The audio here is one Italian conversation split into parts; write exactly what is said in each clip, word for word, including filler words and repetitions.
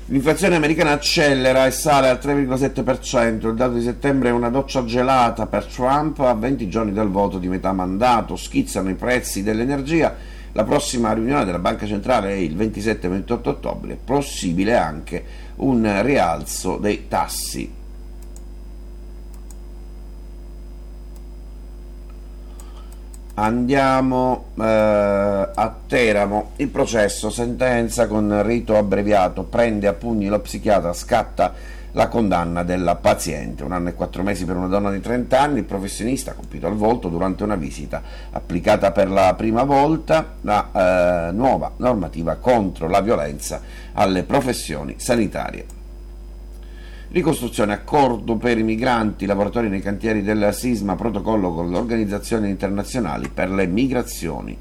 L'inflazione americana accelera e sale al tre virgola sette per cento, il dato di settembre è una doccia gelata per Trump a venti giorni dal voto di metà mandato, schizzano i prezzi dell'energia, la prossima riunione della Banca Centrale è il ventisette ventotto ottobre, è possibile anche un rialzo dei tassi. Andiamo eh, a Teramo, il processo, sentenza con rito abbreviato, prende a pugni lo psichiatra, scatta la condanna della paziente, un anno e quattro mesi per una donna di trenta anni, il professionista ha colpito al volto durante una visita, applicata per la prima volta la eh, nuova normativa contro la violenza alle professioni sanitarie. Ricostruzione, accordo per i migranti, lavoratori nei cantieri del sisma, protocollo con le organizzazioni internazionali per le migrazioni.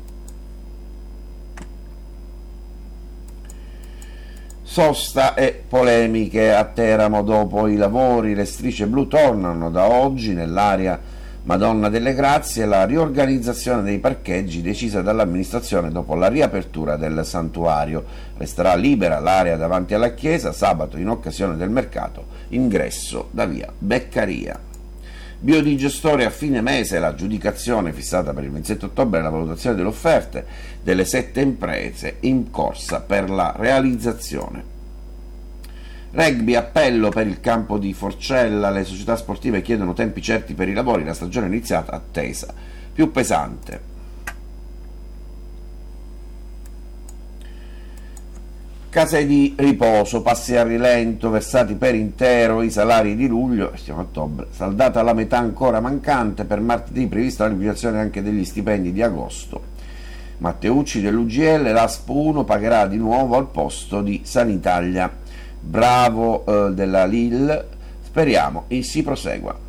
Sosta e polemiche a Teramo dopo i lavori, le strisce blu tornano da oggi nell'area Madonna delle Grazie, la riorganizzazione dei parcheggi decisa dall'amministrazione dopo la riapertura del santuario. Resterà libera l'area davanti alla chiesa, sabato in occasione del mercato, ingresso da via Beccaria. Biodigestore a fine mese, l'aggiudicazione fissata per il ventisette ottobre e la valutazione delle offerte delle sette imprese in corsa per la realizzazione. Rugby, appello per il campo di Forcella, le società sportive chiedono tempi certi per i lavori, la stagione è iniziata, attesa più pesante. Case di riposo, passi a rilento, versati per intero i salari di luglio, siamo a ottobre, saldata la metà ancora mancante, per martedì prevista la liquidazione anche degli stipendi di agosto. Matteucci dell'U G L, l'A S P uno pagherà di nuovo al posto di Sanitalia. Bravo eh, della Lille, speriamo e si prosegua.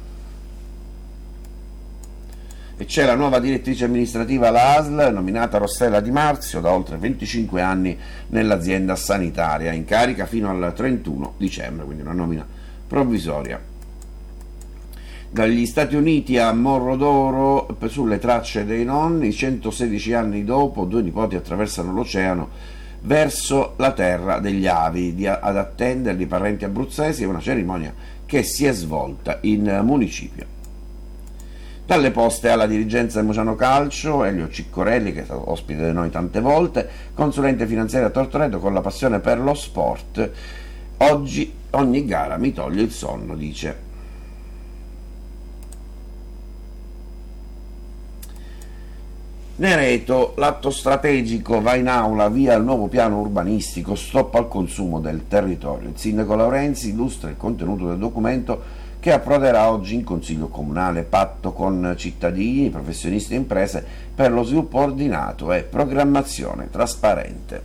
E c'è la nuova direttrice amministrativa alla A S L, nominata Rossella Di Marzio, da oltre venticinque anni nell'azienda sanitaria, in carica fino al trentuno dicembre, quindi una nomina provvisoria. Dagli Stati Uniti a Morro d'Oro, sulle tracce dei nonni, centosedici anni dopo, due nipoti attraversano l'oceano verso la terra degli avi, di, ad attenderli parenti abruzzesi, è una cerimonia che si è svolta in municipio. Dalle poste alla dirigenza del Mociano Calcio, Elio Ciccorelli, che è stato ospite di noi tante volte, consulente finanziario a Tortoreto con la passione per lo sport. Oggi ogni gara mi toglie il sonno, dice. Nereto, l'atto strategico va in aula, via il nuovo piano urbanistico, stop al consumo del territorio. Il sindaco Laurenzi illustra il contenuto del documento che approderà oggi in Consiglio Comunale, patto con cittadini, professionisti e imprese per lo sviluppo ordinato e programmazione trasparente.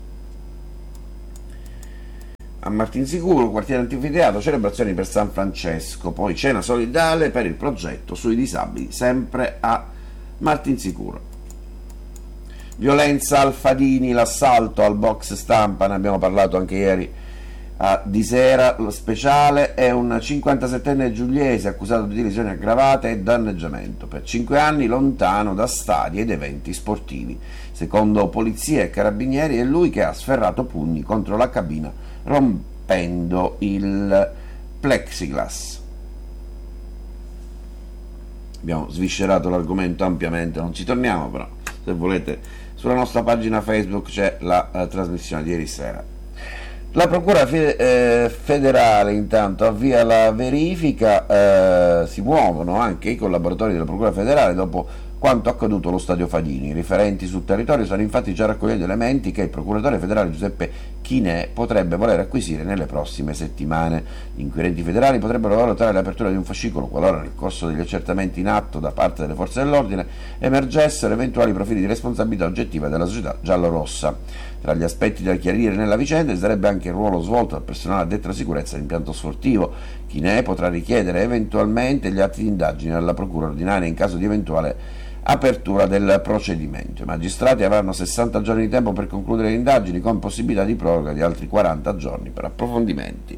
A Martinsicuro, quartiere anfiteatro, celebrazioni per San Francesco, poi cena solidale per il progetto sui disabili, sempre a Martinsicuro. Violenza al Fadini, l'assalto al box stampa, ne abbiamo parlato anche ieri a Di Sera, lo speciale è un cinquantasettenne giuliese accusato di lesioni aggravate e danneggiamento, per cinque anni lontano da stadi ed eventi sportivi. Secondo polizia e carabinieri è lui che ha sferrato pugni contro la cabina rompendo il plexiglass. Abbiamo sviscerato l'argomento ampiamente, non ci torniamo, però se volete sulla nostra pagina Facebook c'è la uh, trasmissione di ieri sera. La Procura fe- eh, federale intanto avvia la verifica, eh, si muovono anche i collaboratori della Procura federale dopo quanto accaduto allo stadio Fadini. I riferenti sul territorio stanno infatti già raccogliendo elementi che il procuratore federale Giuseppe Chinè potrebbe voler acquisire nelle prossime settimane. Gli inquirenti federali potrebbero valutare l'apertura di un fascicolo qualora nel corso degli accertamenti in atto da parte delle forze dell'ordine emergessero eventuali profili di responsabilità oggettiva della società giallorossa. Tra gli aspetti da chiarire nella vicenda ci sarebbe anche il ruolo svolto dal personale addetto alla sicurezza dell'impianto sportivo. Chinè potrà richiedere eventualmente gli atti di indagine alla procura ordinaria in caso di eventuale apertura del procedimento. I magistrati avranno sessanta giorni di tempo per concludere le indagini, con possibilità di proroga di altri quaranta giorni per approfondimenti.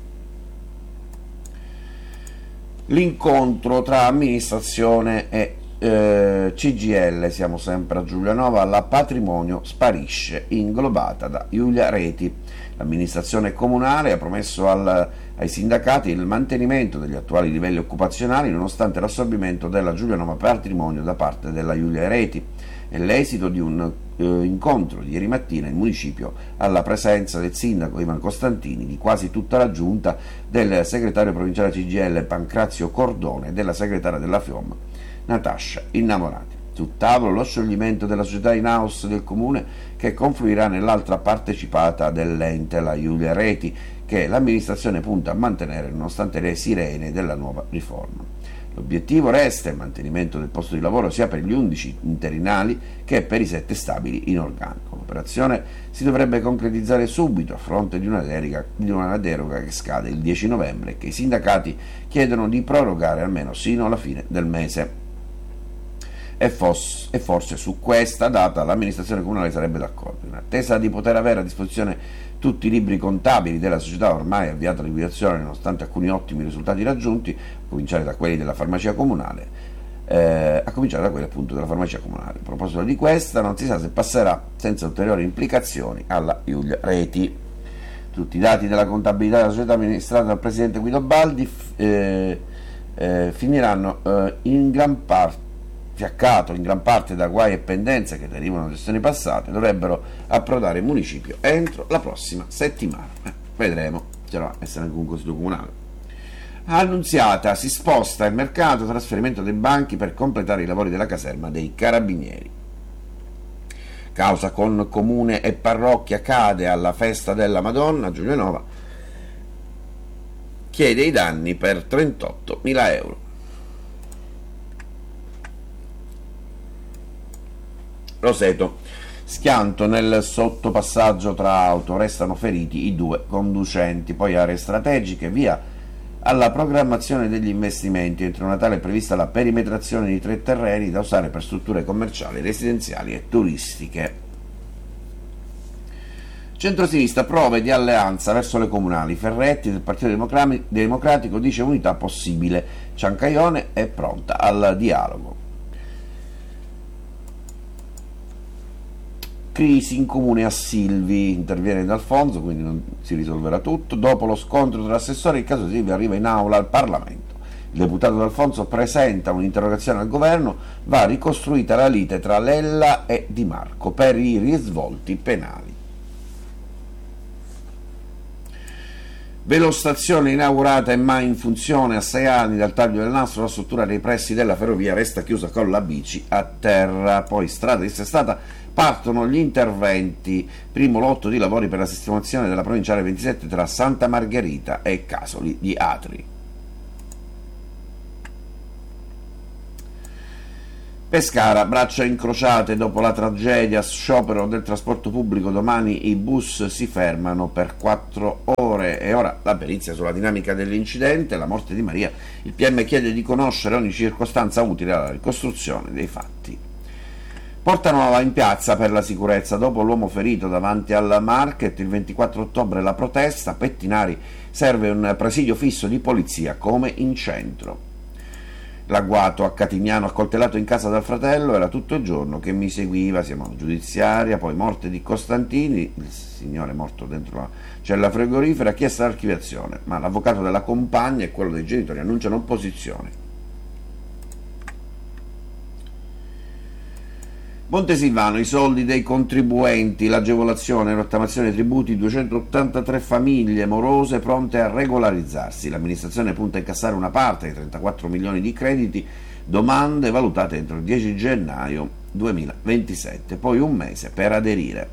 L'incontro tra amministrazione e eh, C G I L, siamo sempre a Giulianova, la Patrimonio sparisce, inglobata da Giulia Reti. L'amministrazione comunale ha promesso al, ai sindacati il mantenimento degli attuali livelli occupazionali nonostante l'assorbimento della Giulianova Patrimonio da parte della Giulia Reti. È l'esito di un eh, incontro di ieri mattina in municipio alla presenza del sindaco Ivan Costantini, di quasi tutta la giunta, del segretario provinciale C G I L Pancrazio Cordone e della segretaria della FIOM Natascia Innamorati. Sul tavolo lo scioglimento della società in house del comune, che confluirà nell'altra partecipata dell'ente, la Giulia Reti, che l'amministrazione punta a mantenere nonostante le sirene della nuova riforma. L'obiettivo resta il mantenimento del posto di lavoro sia per gli undici interinali che per i sette stabili in organico. L'operazione si dovrebbe concretizzare subito a fronte di una deroga, di una deroga che scade il dieci novembre e che i sindacati chiedono di prorogare almeno sino alla fine del mese. E, fos, e forse su questa data l'amministrazione comunale sarebbe d'accordo. In attesa di poter avere a disposizione tutti i libri contabili della società ormai avviata a liquidazione nonostante alcuni ottimi risultati raggiunti, a cominciare da quelli della farmacia comunale, eh, a cominciare da quelli appunto della farmacia comunale. A proposito di questa, non si sa se passerà senza ulteriori implicazioni alla Giulia Reti. Tutti i dati della contabilità della società amministrata dal presidente Guido Baldi eh, eh, finiranno eh, in gran parte fiaccato in gran parte da guai e pendenze che derivano da gestioni passate, dovrebbero approdare in municipio entro la prossima settimana. Eh, vedremo, ci dovrà essere anche un consiglio comunale. Annunziata, si sposta il mercato trasferimento dei banchi per completare i lavori della caserma dei Carabinieri. Causa con comune e parrocchia cade alla festa della Madonna, Giulianova chiede i danni per trentottomila euro. Roseto, schianto nel sottopassaggio tra auto, restano feriti i due conducenti. Poi aree strategiche, via alla programmazione degli investimenti. Entro Natale è prevista la perimetrazione di tre terreni da usare per strutture commerciali, residenziali e turistiche. Centrosinistra, prove di alleanza verso le comunali. Ferretti del Partito Democratico dice unità possibile. Ciancaione è pronta al dialogo. Crisi in comune a Silvi, interviene D'Alfonso, quindi non si risolverà tutto. Dopo lo scontro tra assessori, il caso Silvi arriva in aula al Parlamento. Il deputato D'Alfonso presenta un'interrogazione al governo, va ricostruita la lite tra Lella e Di Marco per i risvolti penali. Velostazione inaugurata e mai in funzione a sei anni dal taglio del nastro, la struttura dei pressi della ferrovia resta chiusa con la bici a terra. Poi strada dissestata, partono gli interventi, primo lotto di lavori per la sistemazione della provinciale ventisette tra Santa Margherita e Casoli di Atri. Pescara, braccia incrociate dopo la tragedia, sciopero del trasporto pubblico, domani i bus si fermano per quattro ore. E ora la perizia sulla dinamica dell'incidente, la morte di Maria, il P M chiede di conoscere ogni circostanza utile alla ricostruzione dei fatti. Porta Nuova in piazza per la sicurezza, dopo l'uomo ferito davanti al market, il ventiquattro ottobre la protesta, Pettinari, serve un presidio fisso di polizia come in centro. L'agguato a Catignano, accoltellato in casa dal fratello, era tutto il giorno che mi seguiva, siamo alla giudiziaria. Poi morte di Costantini, il signore morto dentro la cella frigorifera, chiesta l'archiviazione, ma l'avvocato della compagna e quello dei genitori annunciano opposizione. Montesilvano, i soldi dei contribuenti, l'agevolazione, rottamazione dei tributi, duecentottantatré famiglie morose pronte a regolarizzarsi. L'amministrazione punta a incassare una parte dei trentaquattro milioni di crediti, domande valutate entro il dieci gennaio duemilaventisette, poi un mese per aderire.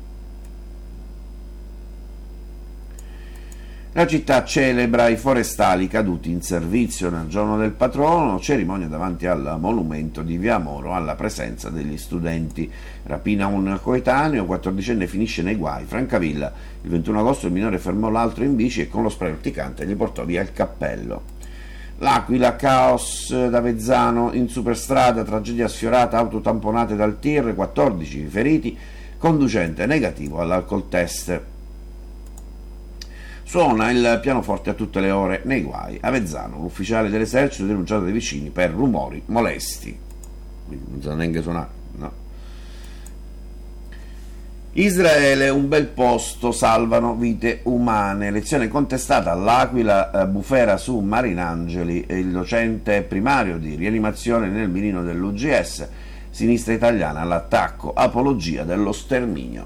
La città celebra i forestali caduti in servizio nel giorno del patrono, cerimonia davanti al monumento di Via Moro alla presenza degli studenti. Rapina un coetaneo, quattordicenne finisce nei guai. Francavilla, il ventuno agosto il minore fermò l'altro in bici e con lo spray urticante gli portò via il cappello. L'Aquila, caos da Vezzano in superstrada, tragedia sfiorata, auto tamponate dal tir, quattordici feriti, conducente negativo all'alcol test. Suona il pianoforte a tutte le ore nei guai. A Vezzano, l'ufficiale dell'esercito denunciato dai vicini per rumori molesti. quindi non sa neanche suonare, no. Israele, un bel posto, salvano vite umane. Lezione contestata all'Aquila, eh, bufera su Marinangeli, il docente primario di rianimazione nel mirino dell'U G S, sinistra italiana all'attacco, apologia dello sterminio.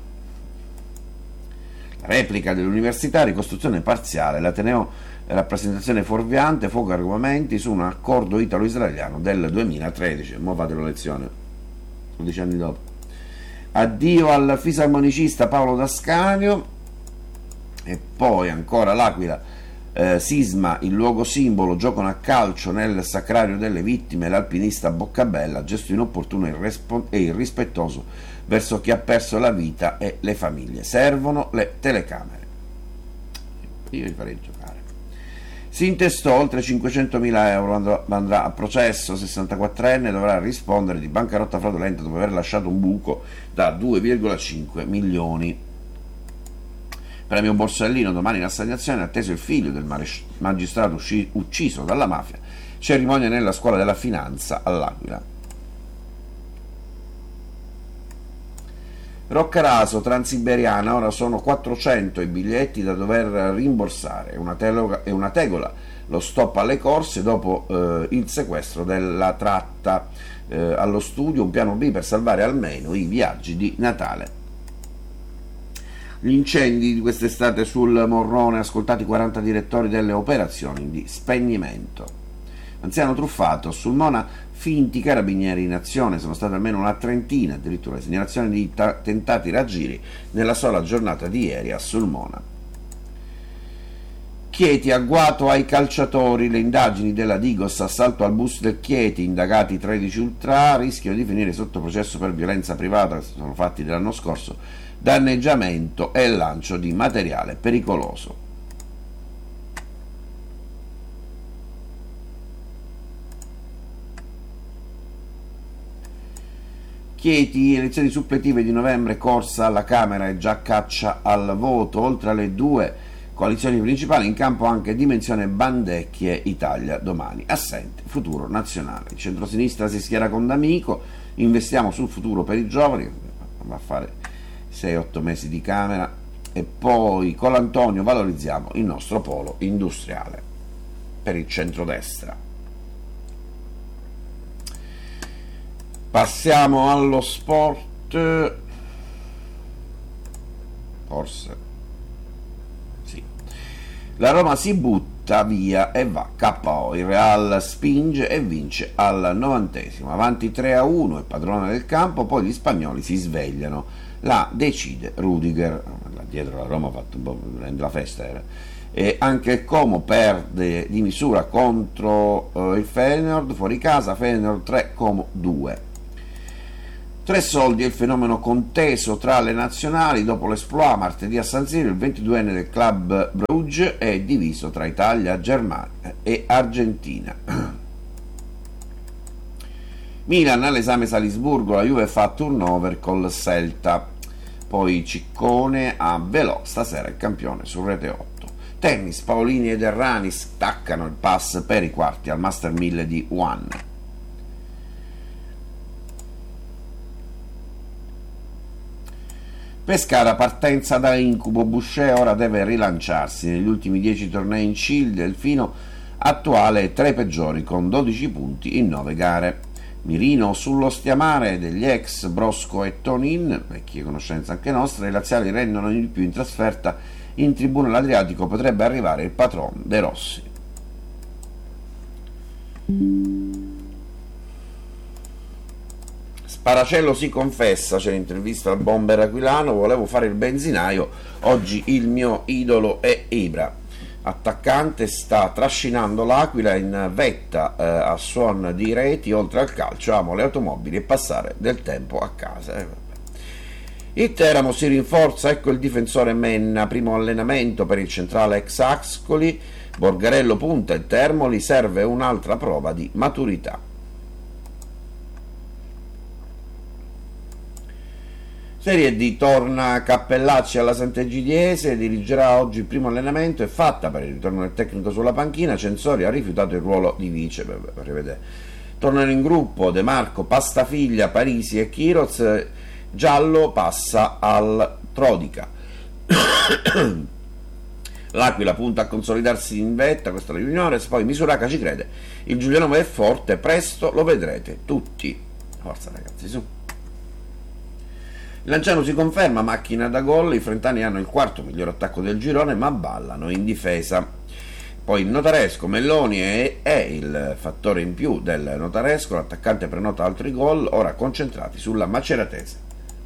La replica dell'università, ricostruzione parziale, l'Ateneo, rappresentazione fuorviante, fuoco argomenti su un accordo italo-israeliano del duemilatredici. Mo fate la lezione, undici anni dopo. Addio al fisarmonicista Paolo D'Ascanio. E poi ancora l'Aquila, eh, sisma, il luogo simbolo, giocano a calcio nel sacrario delle vittime, l'alpinista Boccabella, gesto inopportuno e irrispettoso verso chi ha perso la vita e le famiglie, servono le telecamere. Io li farei giocare. Si intestò oltre cinquecentomila euro, andrà, andrà a processo, sessantaquattrenne, dovrà rispondere di bancarotta fraudolenta dopo aver lasciato un buco da due virgola cinque milioni. Premio Borsellino, domani in assegnazione, atteso il figlio del magistrato ucciso dalla mafia, cerimonia nella scuola della finanza all'Aquila. Roccaraso, Transiberiana, ora sono quattrocento i biglietti da dover rimborsare, una tegola, è una tegola, lo stop alle corse dopo eh, il sequestro della tratta, eh, allo studio un piano B per salvare almeno i viaggi di Natale. Gli incendi di quest'estate sul Morrone, ascoltati quaranta direttori delle operazioni di spegnimento. Anziano truffato, sul Mona finti carabinieri in azione, sono state almeno una trentina, addirittura segnalazioni di ta- tentati raggiri nella sola giornata di ieri a Sulmona. Chieti, agguato ai calciatori, le indagini della Digos, assalto al bus del Chieti, indagati tredici ultra, rischiano di finire sotto processo per violenza privata, che sono fatti dell'anno scorso, danneggiamento e lancio di materiale pericoloso. Chieti, elezioni suppletive di novembre, corsa alla Camera e già caccia al voto, oltre alle due coalizioni principali in campo anche Dimensione Bandecchie Italia Domani, assente Futuro Nazionale. Il centrosinistra si schiera con D'Amico, investiamo sul futuro per i giovani, va a fare sei otto mesi di Camera, e poi con l'Antonio valorizziamo il nostro polo industriale per il centrodestra. Passiamo allo sport, forse sì. La Roma si butta via e va K O, il Real spinge e vince al novantesimo, avanti tre a uno, è padrone del campo, poi gli spagnoli si svegliano, la decide Rudiger, là dietro la Roma ha fatto un po' la festa era. E anche il Como perde di misura contro eh, il Feyenoord, fuori casa, Feyenoord tre, Como due. Tre soldi è il fenomeno conteso tra le nazionali dopo l'esploit martedì a San Siro. Il ventiduenne del club Bruges è diviso tra Italia, Germania e Argentina. Milan all'esame Salisburgo, la Juve fa turnover col Celta. Poi Ciccone a Velò, stasera il campione su Rete otto. Tennis, Paolini ed Errani staccano il pass per i quarti al Master mille di One. Pescara, partenza da incubo, Boucher ora deve rilanciarsi. Negli ultimi dieci tornei in C I L, Delfino attuale è tra i peggiori con dodici punti in nove gare. Mirino sullo stiamare degli ex Brosco e Tonin, vecchie conoscenze anche nostre, i laziali rendono di più in trasferta, in tribuna l'Adriatico potrebbe arrivare il patron De Rossi. Paracello si confessa, c'è l'intervista al bomber aquilano, volevo fare il benzinaio, oggi il mio idolo è Ibra. Attaccante, sta trascinando l'Aquila in vetta eh, a suon di reti, oltre al calcio amo le automobili e passare del tempo a casa. Eh, il Teramo si rinforza, ecco il difensore Menna, primo allenamento per il centrale ex Ascoli, Borgarello punta il Termoli, serve un'altra prova di maturità. Serie D, torna Cappellacci alla Sant'Egidiese, dirigerà oggi il primo allenamento, è fatta per il ritorno del tecnico sulla panchina, Censori ha rifiutato il ruolo di vice, per rivedere. Tornano in gruppo De Marco, Pastafiglia, Parisi e Chiroz, giallo passa al Trodica. L'Aquila punta a consolidarsi in vetta, questa è la Juniores, poi Misuraca ci crede, il Giulianova è forte, presto lo vedrete tutti. Forza ragazzi, su. Il Lanciano si conferma, macchina da gol, i frentani hanno il quarto miglior attacco del girone ma ballano in difesa. Poi il Notaresco, Melloni è, è il fattore in più del Notaresco, l'attaccante prenota altri gol, ora concentrati sulla Maceratese.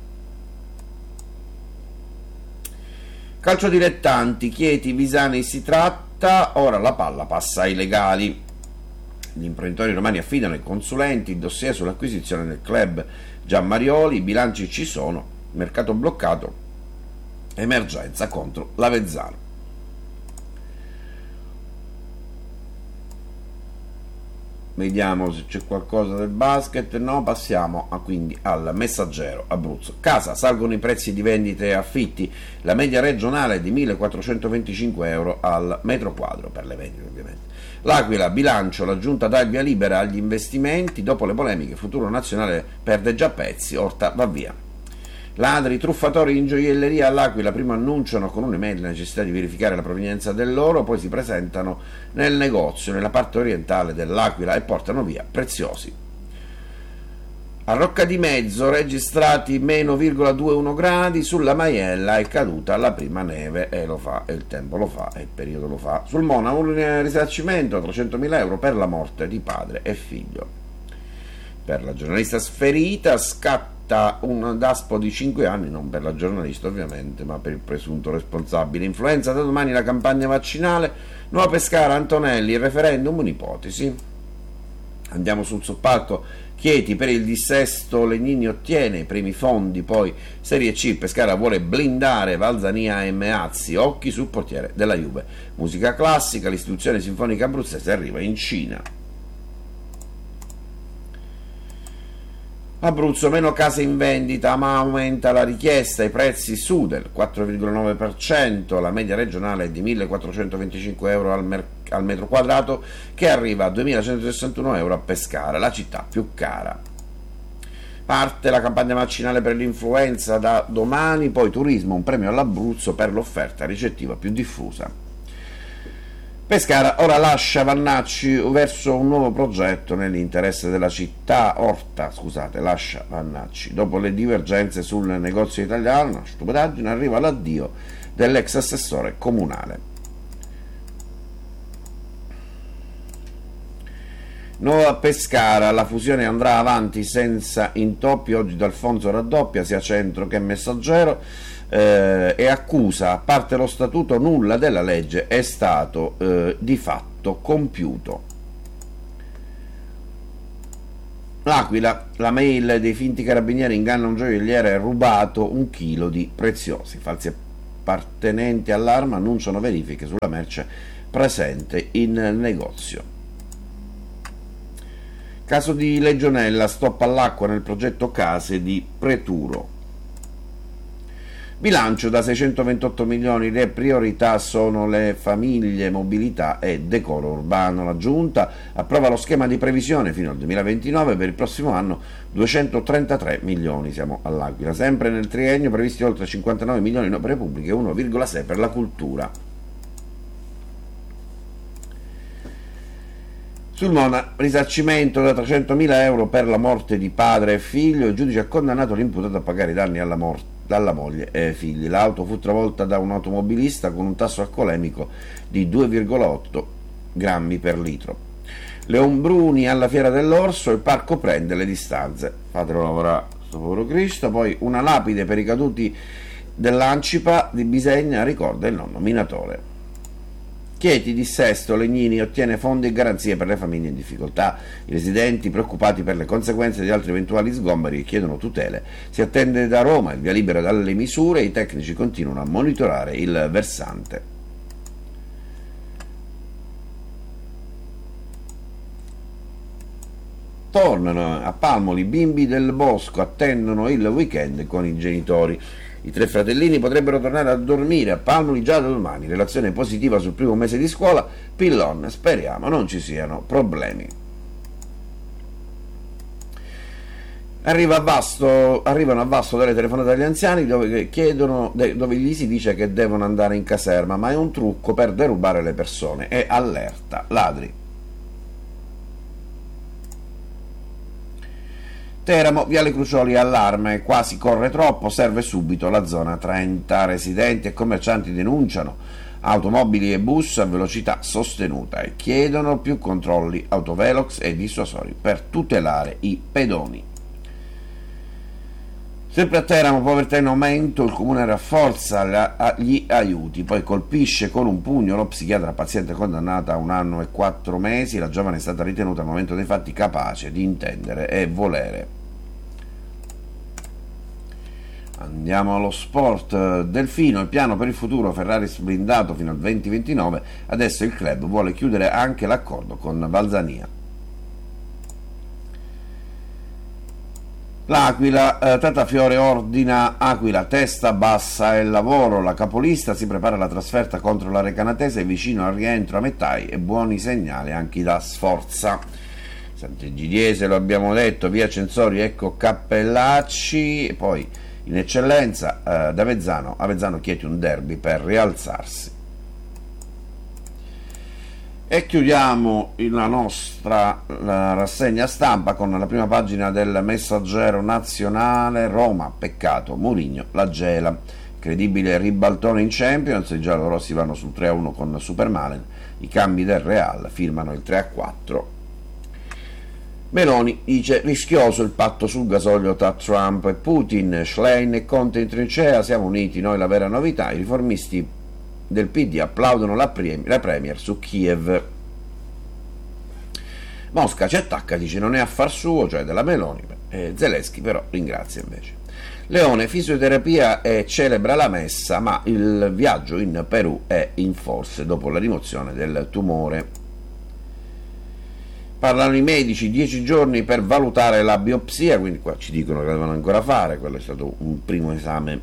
Calcio dilettanti, Chieti, Visani si tratta, ora la palla passa ai legali. Gli imprenditori romani affidano ai consulenti il dossier sull'acquisizione del club Gianmarioli, i bilanci ci sono, mercato bloccato, emergenza contro l'Avezzano. Vediamo se c'è qualcosa del basket. No, passiamo a, quindi al Messaggero Abruzzo. Casa, salgono i prezzi di vendite e affitti, la media regionale è di millequattrocentoventicinque euro al metro quadro per le vendite ovviamente. L'Aquila, bilancio, la giunta dà il via libera agli investimenti, dopo le polemiche Futuro Nazionale perde già pezzi, Orta va via. Ladri, truffatori in gioielleria all'Aquila, prima annunciano con un'email la necessità di verificare la provenienza dell'oro, poi si presentano nel negozio nella parte orientale dell'Aquila e portano via preziosi. A Rocca di Mezzo registrati meno virgola ventuno gradi, sulla Maiella è caduta la prima neve e lo fa, e il tempo lo fa, e il periodo lo fa. Sul Mona un risarcimento trecentomila euro per la morte di padre e figlio. Per la giornalista sferita scatta un daspo di cinque anni, non per la giornalista ovviamente, ma per il presunto responsabile. Influenza da domani la campagna vaccinale, Nuova Pescara, Antonelli, il referendum, un'ipotesi. Andiamo sul soppalco, Chieti per il dissesto, Legnini ottiene i primi fondi, poi Serie C, Pescara vuole blindare Valzania e Meazzi, occhi sul portiere della Juve. Musica classica, l'istituzione sinfonica abruzzese arriva in Cina. Abruzzo, meno case in vendita ma aumenta la richiesta, i prezzi su del quattro virgola nove per cento, la media regionale è di millequattrocentoventicinque euro al, mer- al metro quadrato che arriva a duemilacentosessantuno euro a Pescara, la città più cara. Parte la campagna vaccinale per l'influenza da domani, poi turismo, un premio all'Abruzzo per l'offerta ricettiva più diffusa. Pescara ora lascia Vannacci verso un nuovo progetto nell'interesse della città. Orta, scusate, lascia Vannacci. Dopo le divergenze sul negozio italiano, una stupidaggine, arriva l'addio dell'ex assessore comunale. Nuova Pescara, la fusione andrà avanti senza intoppi, oggi D'Alfonso raddoppia sia Centro che Messaggero. Eh, e accusa, a parte lo statuto, nulla della legge è stato eh, di fatto compiuto. L'Aquila, la mail dei finti carabinieri inganna un gioielliere e rubato un chilo di preziosi. Falsi appartenenti all'arma annunciano verifiche sulla merce presente in negozio. Caso di Legionella, stop all'acqua nel progetto case di Preturo. Bilancio da seicentoventotto milioni, le priorità sono le famiglie, mobilità e decoro urbano. La Giunta approva lo schema di previsione fino al duemilaventinove, per il prossimo anno duecentotrentatré milioni, siamo all'Aquila. Sempre nel triennio previsti oltre cinquantanove milioni in opere pubbliche e uno virgola sei per la cultura. Sul Mona, risarcimento da trecentomila euro per la morte di padre e figlio, il giudice ha condannato l'imputato a pagare i danni alla morte dalla moglie e figli. L'auto fu travolta da un automobilista con un tasso alcolemico di due virgola otto grammi per litro. Leon Bruni alla Fiera dell'Orso, il parco prende le distanze. Fatelo lavorare, sto povero Cristo. Poi una lapide per i caduti dell'Ancipa di Bisegna ricorda il nonno minatore. Chieti, dissesto, Legnini ottiene fondi e garanzie per le famiglie in difficoltà. I residenti preoccupati per le conseguenze di altri eventuali sgomberi e chiedono tutele. Si attende da Roma il via libera dalle misure e i tecnici continuano a monitorare il versante. Tornano a Palmoli, bimbi del bosco attendono il weekend con i genitori. I tre fratellini potrebbero tornare a dormire a Palmoli già da domani. Relazione positiva sul primo mese di scuola. Pillon, speriamo non ci siano problemi. Arriva a Vasto, arrivano a Vasto delle telefonate agli anziani dove, chiedono, dove gli si dice che devono andare in caserma, ma è un trucco per derubare le persone. E allerta, ladri. Teramo, Viale Crucioli, allarme, quasi corre troppo, serve subito la zona trenta. Residenti e commercianti denunciano automobili e bus a velocità sostenuta e chiedono più controlli autovelox e dissuasori per tutelare i pedoni. Sempre a Teramo, povertà in aumento, il comune rafforza gli aiuti, poi colpisce con un pugno lo psichiatra paziente condannata a un anno e quattro mesi, la giovane è stata ritenuta al momento dei fatti capace di intendere e volere. Andiamo allo sport. Delfino, il piano per il futuro, Ferrari blindato fino al duemilaventinove, adesso il club vuole chiudere anche l'accordo con Valzania. L'Aquila, eh, Tatafiore ordina Aquila, testa bassa e lavoro, la capolista si prepara alla trasferta contro la Recanatese, vicino al rientro a Mettai e buoni segnali anche da Sforza. Sant'Egidiese, lo abbiamo detto, via Censori, ecco Cappellacci, e poi in eccellenza eh, da Avezzano, Avezzano chiede un derby per rialzarsi. E chiudiamo la nostra la rassegna stampa con la prima pagina del Messaggero Nazionale. Roma, peccato, Mourinho la gela, credibile ribaltone in Champions, i giallorossi vanno sul tre a uno con Supermalen, i cambi del Real firmano il tre a quattro. Meloni dice rischioso il patto sul gasolio tra Trump e Putin, Schlein e Conte in trincea, siamo uniti, noi la vera novità, i riformisti del P D applaudono la, pre- la Premier su Kiev. Mosca ci attacca, dice non è affar suo, cioè della Meloni, eh, Zelensky però ringrazia invece. Leone, fisioterapia e celebra la messa, ma il viaggio in Perù è in forse dopo la rimozione del tumore. Parlano i medici, dieci giorni per valutare la biopsia, quindi qua ci dicono che la devono ancora fare, quello è stato un primo esame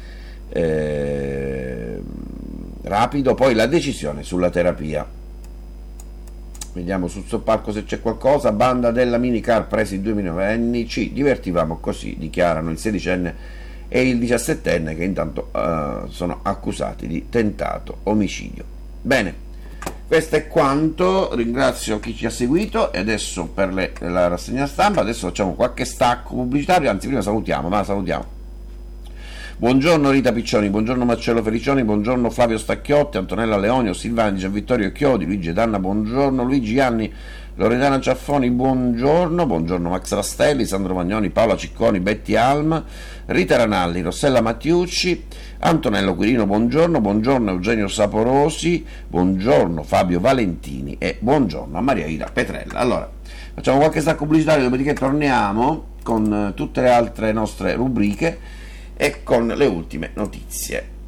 eh, rapido, poi la decisione sulla terapia. Vediamo sul soppalco se c'è qualcosa. Banda della minicar, presi due minorenni, ci divertivamo così, dichiarano il sedicenne e il diciassettenne che intanto uh, sono accusati di tentato omicidio. Bene, questo è quanto, ringrazio chi ci ha seguito e adesso per le, la rassegna stampa, adesso facciamo qualche stacco pubblicitario, anzi prima salutiamo, ma salutiamo. Buongiorno Rita Piccioni, buongiorno Marcello Felicioni, buongiorno Flavio Stacchiotti, Antonella Leonio, Silvani, Gianvittorio Chiodi, Luigi Danna, buongiorno Luigi Anni, Loredana Ciaffoni, buongiorno, buongiorno Max Rastelli, Sandro Magnoni, Paola Cicconi, Betty Alm, Rita Ranalli, Rossella Mattiucci, Antonello Quirino, buongiorno, buongiorno Eugenio Saporosi, buongiorno Fabio Valentini e buongiorno a Maria Ida Petrella. Allora, facciamo qualche stacco pubblicitario, dopodiché torniamo con tutte le altre nostre rubriche e con le ultime notizie.